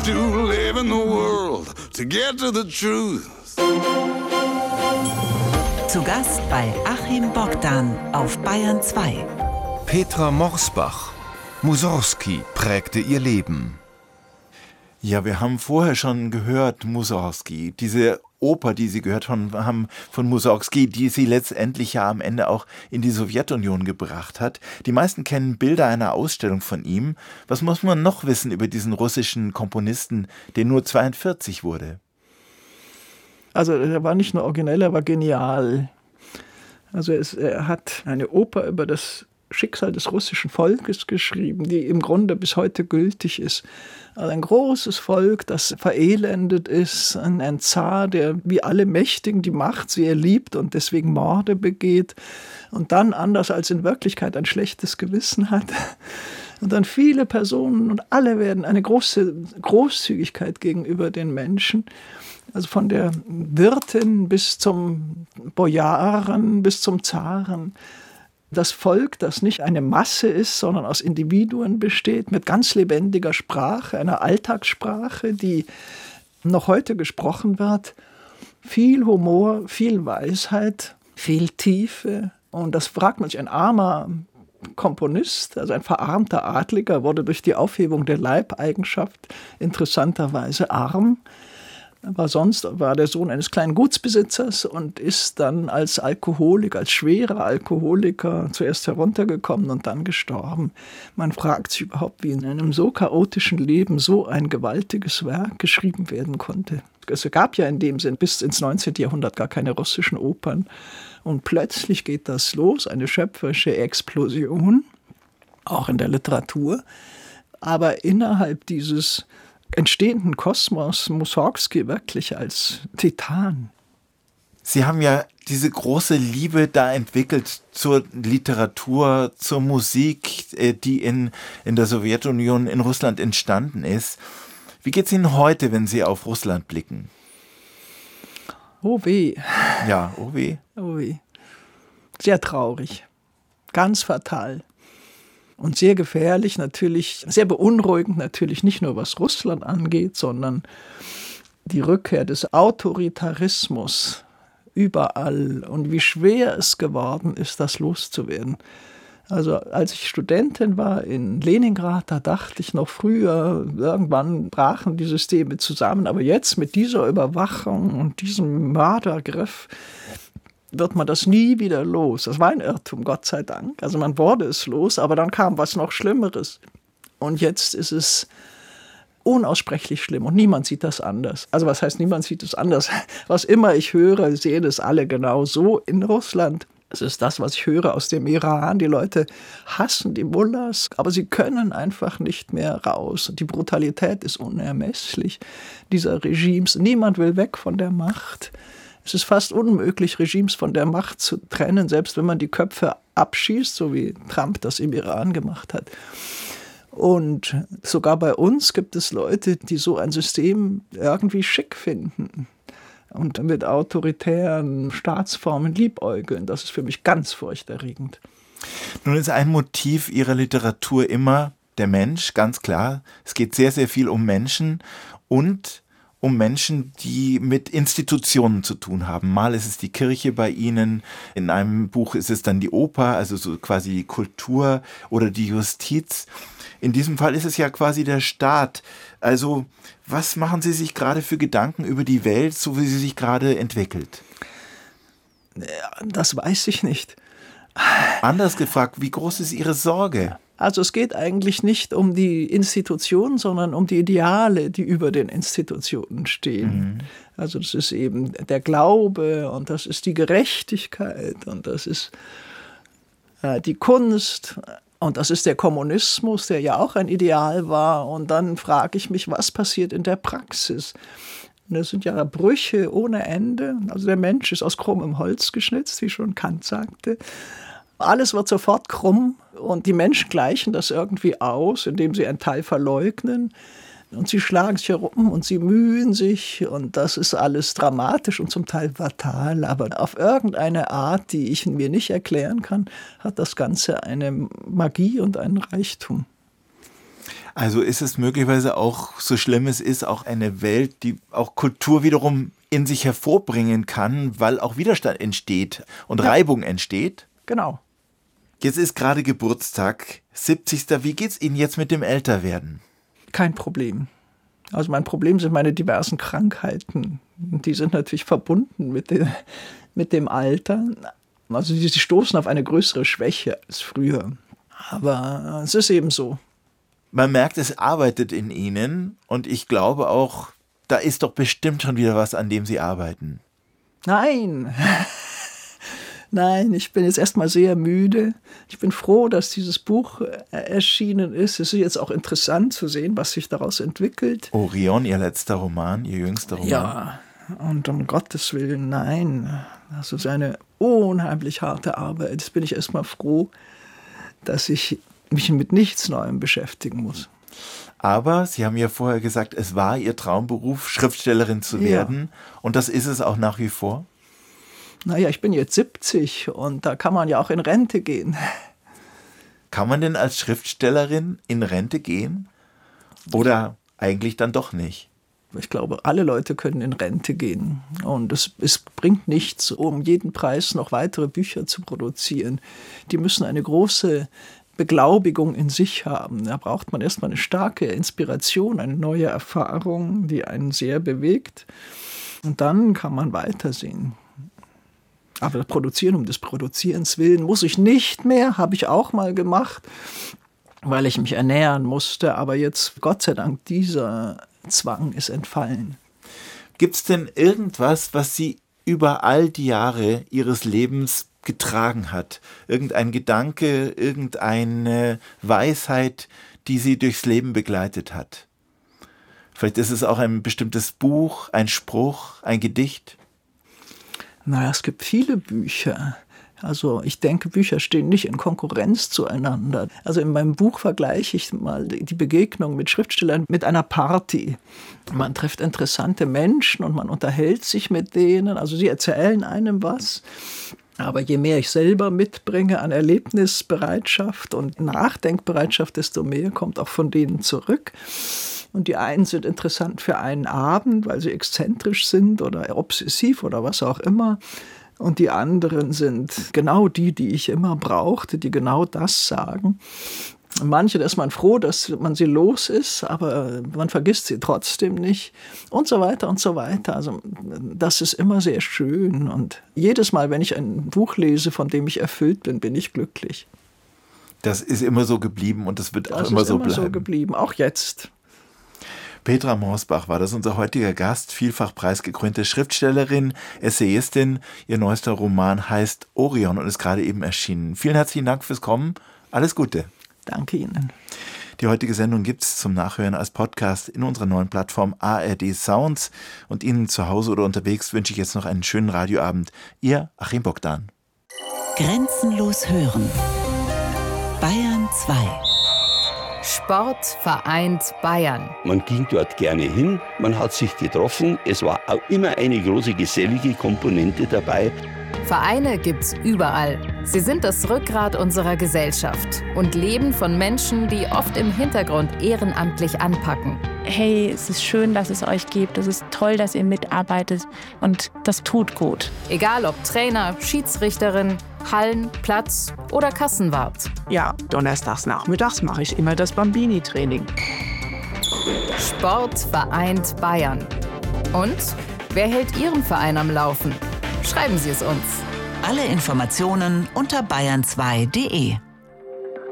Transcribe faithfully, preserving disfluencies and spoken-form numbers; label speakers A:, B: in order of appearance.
A: to live in the world, to get to the truth.
B: Zu Gast bei Achim Bogdan auf Bayern zwei.
C: Petra Morsbach. Mussorgsky prägte ihr Leben.
D: Ja, wir haben vorher schon gehört, Mussorgsky, diese Oper, die Sie gehört haben von Mussorgsky, die sie letztendlich ja am Ende auch in die Sowjetunion gebracht hat. Die meisten kennen Bilder einer Ausstellung von ihm. Was muss man noch wissen über diesen russischen Komponisten, der nur zweiundvierzig wurde?
E: Also er war nicht nur originell, er war genial. Also es, er hat eine Oper über das Schicksal des russischen Volkes geschrieben, die im Grunde bis heute gültig ist. Also ein großes Volk, das verelendet ist, ein, ein Zar, der wie alle Mächtigen die Macht sehr liebt und deswegen Morde begeht und dann, anders als in Wirklichkeit, ein schlechtes Gewissen hat. Und dann viele Personen und alle werden eine große Großzügigkeit gegenüber den Menschen. Also von der Wirtin bis zum Bojaren, bis zum Zaren. Das Volk, das nicht eine Masse ist, sondern aus Individuen besteht, mit ganz lebendiger Sprache, einer Alltagssprache, die noch heute gesprochen wird. Viel Humor, viel Weisheit, viel Tiefe. Und das fragt man sich, ein armer Komponist, also ein verarmter Adliger, wurde durch die Aufhebung der Leibeigenschaft interessanterweise arm. Aber sonst war der Sohn eines kleinen Gutsbesitzers und ist dann als Alkoholiker, als schwerer Alkoholiker zuerst heruntergekommen und dann gestorben. Man fragt sich überhaupt, wie in einem so chaotischen Leben so ein gewaltiges Werk geschrieben werden konnte. Es gab ja in dem Sinn bis ins neunzehnten Jahrhundert gar keine russischen Opern. Und plötzlich geht das los, eine schöpferische Explosion, auch in der Literatur. Aber innerhalb dieses entstehenden Kosmos Mussorgsky wirklich als Titan.
D: Sie haben ja diese große Liebe da entwickelt zur Literatur, zur Musik, die in, in der Sowjetunion, in Russland entstanden ist. Wie geht es Ihnen heute, wenn Sie auf Russland blicken?
E: Oh weh.
D: Ja, oh weh.
E: Oh weh. Sehr traurig. Ganz fatal. Und sehr gefährlich natürlich, sehr beunruhigend natürlich, nicht nur was Russland angeht, sondern die Rückkehr des Autoritarismus überall und wie schwer es geworden ist, das loszuwerden. Also als ich Studentin war in Leningrad, da dachte ich noch früher, irgendwann brachen die Systeme zusammen, aber jetzt mit dieser Überwachung und diesem Mördergriff wird man das nie wieder los. Das war ein Irrtum, Gott sei Dank. Also man wurde es los, aber dann kam was noch Schlimmeres. Und jetzt ist es unaussprechlich schlimm und niemand sieht das anders. Also was heißt, niemand sieht es anders? Was immer ich höre, sehen es alle genau so in Russland. Es ist das, was ich höre aus dem Iran. Die Leute hassen die Mullahs, aber sie können einfach nicht mehr raus. Die Brutalität ist unermesslich dieser Regimes. Niemand will weg von der Macht. Es ist fast unmöglich, Regimes von der Macht zu trennen, selbst wenn man die Köpfe abschießt, so wie Trump das im Iran gemacht hat. Und sogar bei uns gibt es Leute, die so ein System irgendwie schick finden und mit autoritären Staatsformen liebäugeln. Das ist für mich ganz furchterregend.
D: Nun ist ein Motiv Ihrer Literatur immer der Mensch, ganz klar. Es geht sehr, sehr viel um Menschen und um Menschen, die mit Institutionen zu tun haben. Mal ist es die Kirche bei Ihnen, in einem Buch ist es dann die Oper, also so quasi die Kultur oder die Justiz. In diesem Fall ist es ja quasi der Staat. Also was machen Sie sich gerade für Gedanken über die Welt, so wie sie sich gerade entwickelt?
E: Das weiß ich nicht.
D: Anders gefragt, wie groß ist Ihre Sorge?
E: Also es geht eigentlich nicht um die Institutionen, sondern um die Ideale, die über den Institutionen stehen. Mhm. Also das ist eben der Glaube und das ist die Gerechtigkeit und das ist äh, die Kunst und das ist der Kommunismus, der ja auch ein Ideal war. Und dann frage ich mich, was passiert in der Praxis? Und das sind ja Brüche ohne Ende. Also der Mensch ist aus krummem Holz geschnitzt, wie schon Kant sagte. Alles wird sofort krumm und die Menschen gleichen das irgendwie aus, indem sie einen Teil verleugnen. Und sie schlagen sich herum und sie mühen sich und das ist alles dramatisch und zum Teil fatal. Aber auf irgendeine Art, die ich mir nicht erklären kann, hat das Ganze eine Magie und einen Reichtum.
D: Also ist es möglicherweise auch, so schlimm es ist, auch eine Welt, die auch Kultur wiederum in sich hervorbringen kann, weil auch Widerstand entsteht und ja. Reibung entsteht?
E: Genau.
D: Jetzt ist gerade Geburtstag, siebzigster Wie geht's Ihnen jetzt mit dem Älterwerden?
E: Kein Problem. Also mein Problem sind meine diversen Krankheiten. Die sind natürlich verbunden mit dem, mit dem Alter. Also sie stoßen auf eine größere Schwäche als früher. Aber es ist eben so.
D: Man merkt, es arbeitet in Ihnen und ich glaube auch, da ist doch bestimmt schon wieder was, an dem Sie arbeiten.
E: Nein, nein, ich bin jetzt erstmal sehr müde. Ich bin froh, dass dieses Buch erschienen ist. Es ist jetzt auch interessant zu sehen, was sich daraus entwickelt.
D: Orion, Ihr letzter Roman, Ihr jüngster Roman.
E: Ja, und um Gottes Willen, nein. Das ist eine unheimlich harte Arbeit. Jetzt bin ich erstmal froh, dass ich mich mit nichts Neuem beschäftigen muss.
D: Aber Sie haben ja vorher gesagt, es war Ihr Traumberuf, Schriftstellerin zu werden. Ja. Und das ist es auch nach wie vor?
E: Naja, ich bin jetzt siebzig und da kann man ja auch in Rente gehen.
D: Kann man denn als Schriftstellerin in Rente gehen? Oder eigentlich dann doch nicht?
E: Ich glaube, alle Leute können in Rente gehen. Und es, es bringt nichts, um jeden Preis noch weitere Bücher zu produzieren. Die müssen eine große Beglaubigung in sich haben. Da braucht man erstmal eine starke Inspiration, eine neue Erfahrung, die einen sehr bewegt. Und dann kann man weitersehen. Aber produzieren um des Produzierens willen muss ich nicht mehr, habe ich auch mal gemacht, weil ich mich ernähren musste. Aber jetzt, Gott sei Dank, dieser Zwang ist entfallen.
D: Gibt es denn irgendwas, was Sie über all die Jahre Ihres Lebens getragen hat? Irgendein Gedanke, irgendeine Weisheit, die Sie durchs Leben begleitet hat? Vielleicht ist es auch ein bestimmtes Buch, ein Spruch, ein Gedicht?
E: Naja, es gibt viele Bücher. Also ich denke, Bücher stehen nicht in Konkurrenz zueinander. Also in meinem Buch vergleiche ich mal die Begegnung mit Schriftstellern mit einer Party. Man trifft interessante Menschen und man unterhält sich mit denen. Also sie erzählen einem was. Aber je mehr ich selber mitbringe an Erlebnisbereitschaft und Nachdenkbereitschaft, desto mehr kommt auch von denen zurück. Und die einen sind interessant für einen Abend, weil sie exzentrisch sind oder obsessiv oder was auch immer. Und die anderen sind genau die, die ich immer brauchte, die genau das sagen. Manche, da ist man froh, dass man sie los ist, aber man vergisst sie trotzdem nicht und so weiter und so weiter. Also das ist immer sehr schön und jedes Mal, wenn ich ein Buch lese, von dem ich erfüllt bin, bin ich glücklich.
D: Das ist immer so geblieben und das wird auch
E: das
D: immer
E: ist
D: so
E: immer
D: bleiben.
E: so geblieben, auch jetzt.
D: Petra Morsbach war das, unser heutiger Gast, vielfach preisgekrönte Schriftstellerin, Essayistin. Ihr neuester Roman heißt Orion und ist gerade eben erschienen. Vielen herzlichen Dank fürs Kommen. Alles Gute.
E: Danke Ihnen.
D: Die heutige Sendung gibt es zum Nachhören als Podcast in unserer neuen Plattform A R D Sounds. Und Ihnen zu Hause oder unterwegs wünsche ich jetzt noch einen schönen Radioabend. Ihr Achim Bogdan.
B: Grenzenlos hören. Bayern zwei.
F: Sport vereint Bayern.
G: Man ging dort gerne hin, man hat sich getroffen. Es war auch immer eine große gesellige Komponente dabei.
F: Vereine gibt's überall. Sie sind das Rückgrat unserer Gesellschaft und leben von Menschen, die oft im Hintergrund ehrenamtlich anpacken.
H: Hey, es ist schön, dass es euch gibt. Es ist toll, dass ihr mitarbeitet und das tut gut.
F: Egal ob Trainer, Schiedsrichterin, Hallen, Platz oder Kassenwart.
I: Ja, donnerstags nachmittags mache ich immer das Bambini-Training.
F: Sport vereint Bayern. Und wer hält Ihren Verein am Laufen? Schreiben Sie es uns.
B: Alle Informationen unter bayern zwei punkt de.